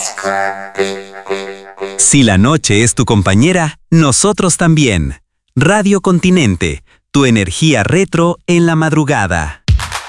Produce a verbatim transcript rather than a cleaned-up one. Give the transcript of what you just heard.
Si la noche es tu compañera, nosotros también. Radio Continente, tu energía retro en la madrugada.